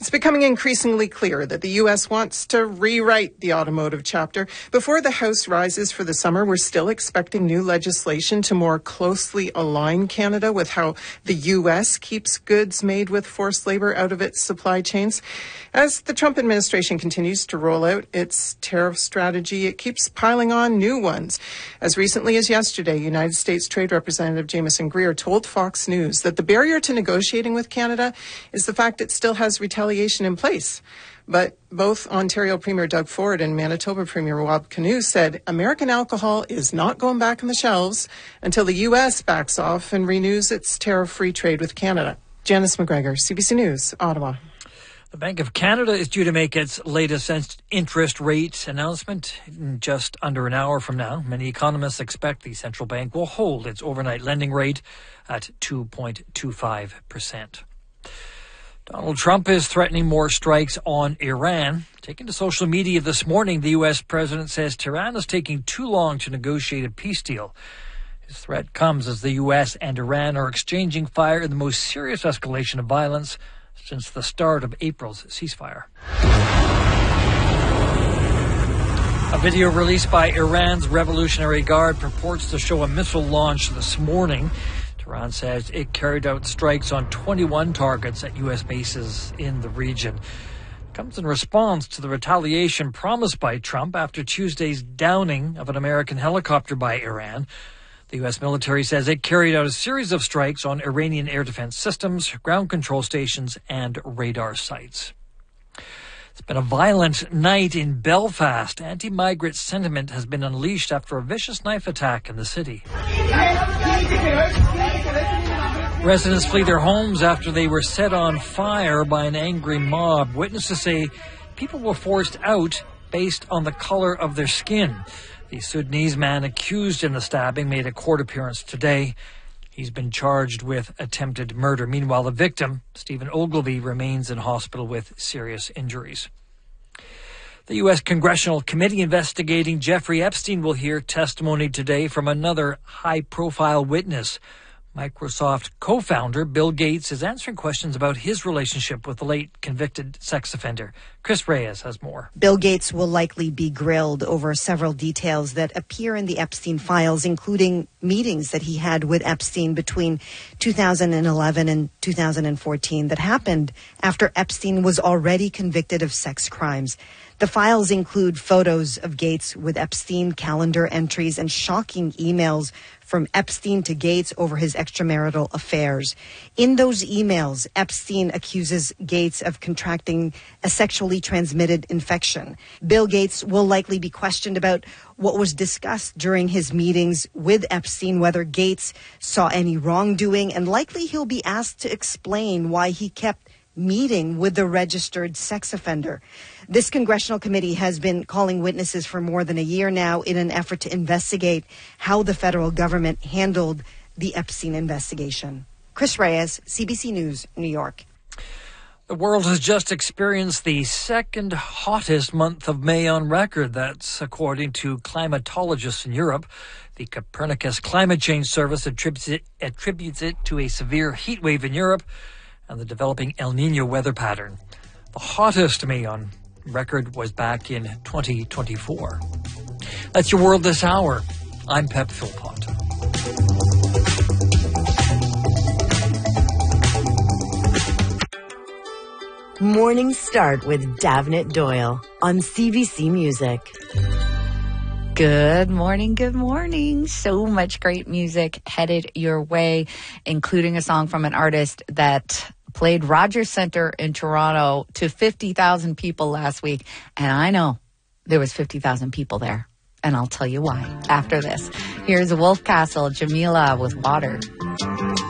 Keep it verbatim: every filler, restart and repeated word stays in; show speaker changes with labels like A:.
A: It's becoming increasingly clear that the U S wants to rewrite the automotive chapter. Before the House rises for the summer, we're still expecting new legislation to more closely align Canada with how the U S keeps goods made with forced labor out of its supply chains. As the Trump administration continues to roll out its tariff strategy, it keeps piling on new ones. As recently as yesterday, United States Trade Representative Jameson Greer told Fox News that the barrier to negotiating with Canada is the fact it still has retaliation in place. But both Ontario Premier Doug Ford and Manitoba Premier Rob Canoe said American alcohol is not going back on the shelves until the U S backs off and renews its tariff-free trade with Canada. Janice McGregor, C B C News, Ottawa.
B: The Bank of Canada is due to make its latest interest rate announcement in just under an hour from now. Many economists expect the central bank will hold its overnight lending rate at two point two five percent. Donald Trump is threatening more strikes on Iran. Taken to social media this morning, the U S president says Tehran is taking too long to negotiate a peace deal. His threat comes as the U S and Iran are exchanging fire in the most serious escalation of violence since the start of April's ceasefire. A video released by Iran's Revolutionary Guard purports to show a missile launch this morning. Tehran says it carried out strikes on twenty-one targets at U S bases in the region. It comes in response to the retaliation promised by Trump after Tuesday's downing of an American helicopter by Iran. The U S military says it carried out a series of strikes on Iranian air defense systems, ground control stations, and radar sites. It's been a violent night in Belfast. Anti-migrant sentiment has been unleashed after a vicious knife attack in the city. Residents flee their homes after they were set on fire by an angry mob. Witnesses say people were forced out based on the color of their skin. The Sudanese man accused in the stabbing made a court appearance today. He's been charged with attempted murder. Meanwhile, the victim, Stephen Ogilvy, remains in hospital with serious injuries. The U S Congressional Committee investigating Jeffrey Epstein will hear testimony today from another high-profile witness. Microsoft co-founder Bill Gates is answering questions about his relationship with the late convicted sex offender. Chris Reyes has more.
C: Bill Gates will likely be grilled over several details that appear in the Epstein files, including meetings that he had with Epstein between two thousand eleven and two thousand fourteen that happened after Epstein was already convicted of sex crimes. The files include photos of Gates with Epstein, calendar entries, and shocking emails from Epstein to Gates over his extramarital affairs. In those emails, Epstein accuses Gates of contracting a sexually transmitted infection. Bill Gates will likely be questioned about what was discussed during his meetings with Epstein, whether Gates saw any wrongdoing, and likely he'll be asked to explain why he kept meeting with the registered sex offender. This congressional committee has been calling witnesses for more than a year now in an effort to investigate how the federal government handled the Epstein investigation. Chris Reyes, C B C News, New York.
B: The world has just experienced the second hottest month of May on record. That's according to climatologists in Europe. The Copernicus Climate Change Service attributes it, attributes it to a severe heat wave in Europe and the developing El Nino weather pattern. The hottest May on record was back in twenty twenty-four. That's your world this hour. I'm Pep Philpott.
D: Morning Start with Davnit Doyle on C B C Music.
E: Good morning, good morning. So much great music headed your way, including a song from an artist that played Rogers Centre in Toronto to fifty thousand people last week. And I know there was fifty thousand people there. And I'll tell you why after this. Here's Wolf Castle, Jamila with Water.